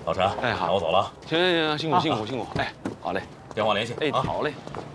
老陈， 哎，好， 那我走了。 行，辛苦。哎，好嘞， 电话联系。 哎， 啊， 好嘞。